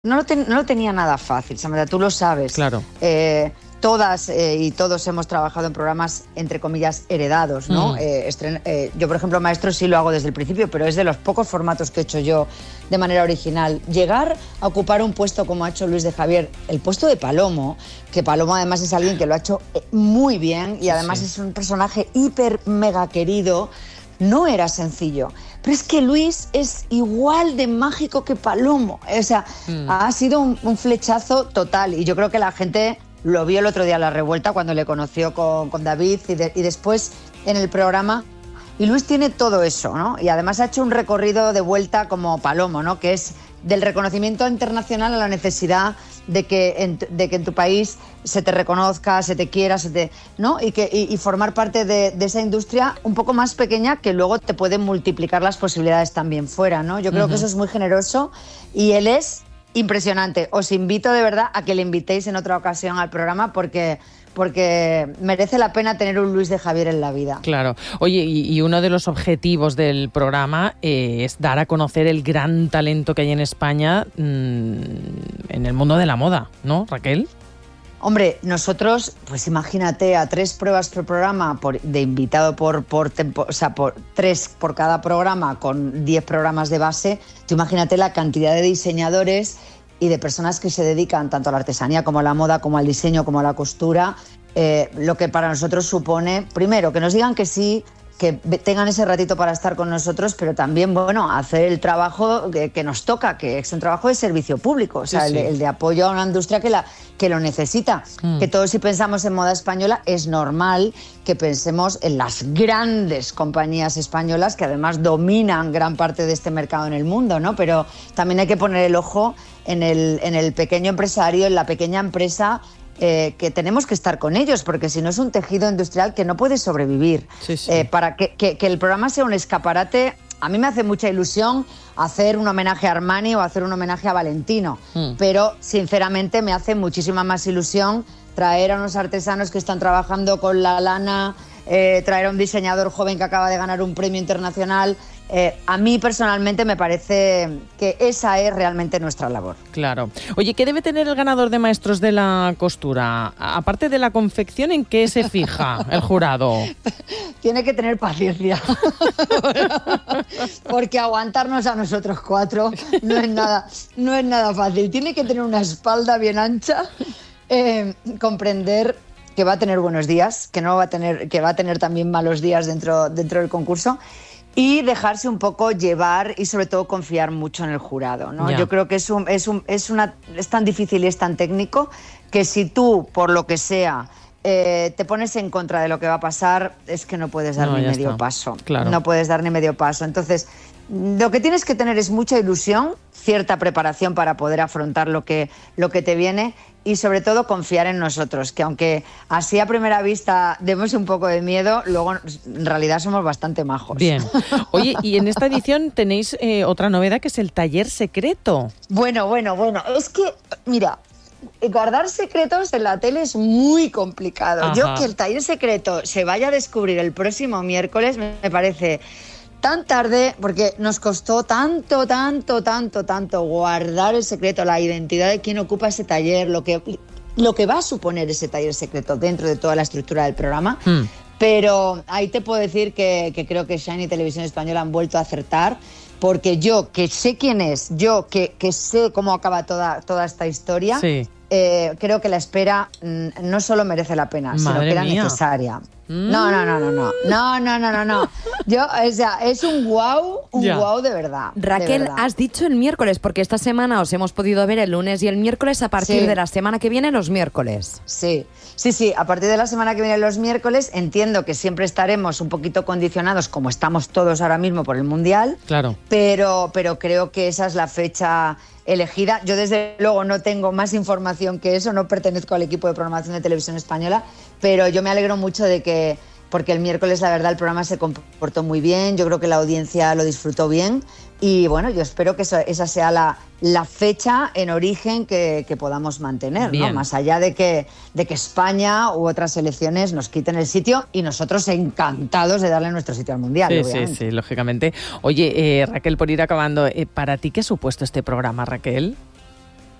no lo tenía nada fácil, Samantha, tú lo sabes. Claro. Todas y todos hemos trabajado en programas, entre comillas, heredados, ¿no? Yo, por ejemplo, Maestro sí lo hago desde el principio, pero es de los pocos formatos que he hecho yo de manera original. Llegar a ocupar un puesto como ha hecho Luis de Javier, el puesto de Palomo, que Palomo además es alguien que lo ha hecho muy bien y además es un personaje hiper mega querido, no era sencillo. Pero es que Luis es igual de mágico que Palomo. O sea, ha sido un flechazo total y yo creo que la gente lo vio el otro día en La Revuelta cuando le conoció con David y después en el programa. Y Luis tiene todo eso, ¿no? Y además ha hecho un recorrido de vuelta como Palomo, ¿no? Que es del reconocimiento internacional a la necesidad de que en tu país se te reconozca, se te quiera, ¿no? Y formar parte de esa industria un poco más pequeña que luego te puede multiplicar las posibilidades también fuera, ¿no? Yo creo que eso es muy generoso y él es impresionante. Os invito de verdad a que le invitéis en otra ocasión al programa porque merece la pena tener un Luis de Javier en la vida. Claro. Oye, y uno de los objetivos del programa es dar a conocer el gran talento que hay en España en el mundo de la moda, ¿no, Raquel? Hombre, nosotros, pues imagínate, a 3 pruebas por programa, de invitado por 3 por cada programa, con 10 programas de base, tú imagínate la cantidad de diseñadores y de personas que se dedican tanto a la artesanía como a la moda, como al diseño, como a la costura, lo que para nosotros supone, primero, que nos digan que sí, que tengan ese ratito para estar con nosotros, pero también, bueno, hacer el trabajo que nos toca, que es un trabajo de servicio público, o sea, el de apoyo a una industria que lo necesita. Que todos, si pensamos en moda española, es normal que pensemos en las grandes compañías españolas que además dominan gran parte de este mercado en el mundo, ¿no? Pero también hay que poner el ojo en el pequeño empresario, en la pequeña empresa, que tenemos que estar con ellos, porque si no es un tejido industrial que no puede sobrevivir. Para que el programa sea un escaparate, a mí me hace mucha ilusión hacer un homenaje a Armani o hacer un homenaje a Valentino, pero sinceramente me hace muchísima más ilusión traer a unos artesanos que están trabajando con la lana, traer a un diseñador joven que acaba de ganar un premio internacional. A mí personalmente me parece que esa es realmente nuestra labor. Claro. Oye, ¿qué debe tener el ganador de Maestros de la Costura? Aparte de la confección, ¿en qué se fija el jurado? Tiene que tener paciencia. Porque aguantarnos a nosotros 4 no es nada fácil. Tiene que tener una espalda bien ancha, comprender que va a tener buenos días, que va a tener también malos días dentro del concurso. Y dejarse un poco llevar y sobre todo confiar mucho en el jurado, ¿no? Yo creo que es tan difícil y es tan técnico que si tú, por lo que sea, te pones en contra de lo que va a pasar, es que no puedes dar ni medio paso. Claro. No puedes dar ni medio paso. Entonces, lo que tienes que tener es mucha ilusión, cierta preparación para poder afrontar lo que te viene y sobre todo confiar en nosotros, que aunque así a primera vista demos un poco de miedo, luego en realidad somos bastante majos. Bien. Oye, y en esta edición tenéis otra novedad que es el taller secreto. Bueno, es que, mira, guardar secretos en la tele es muy complicado. Ajá. Yo que el taller secreto se vaya a descubrir el próximo miércoles me parece tan tarde, porque nos costó tanto guardar el secreto, la identidad de quien ocupa ese taller, lo que va a suponer ese taller secreto dentro de toda la estructura del programa. Pero ahí te puedo decir que creo que Shine y Televisión Española han vuelto a acertar, porque yo, que sé quién es, yo que sé cómo acaba toda esta historia, creo que la espera no solo merece la pena, sino que era necesaria. No. Yo, o sea, es un guau de verdad. Raquel, has dicho el miércoles, porque esta semana os hemos podido ver el lunes y el miércoles, a partir de la semana que viene, los miércoles. Sí, a partir de la semana que viene los miércoles. Entiendo que siempre estaremos un poquito condicionados, como estamos todos ahora mismo por el Mundial. Claro. Pero creo que esa es la fecha elegida. Yo desde luego no tengo más información que eso, no pertenezco al equipo de programación de Televisión Española, pero yo me alegro mucho porque el miércoles la verdad el programa se comportó muy bien, yo creo que la audiencia lo disfrutó bien y bueno, yo espero que esa sea la fecha en origen que podamos mantener, ¿no? Más allá de que España u otras selecciones nos quiten el sitio y nosotros encantados de darle nuestro sitio al Mundial. Sí, lógicamente. Oye, Raquel, por ir acabando, ¿para ti qué ha supuesto este programa, Raquel?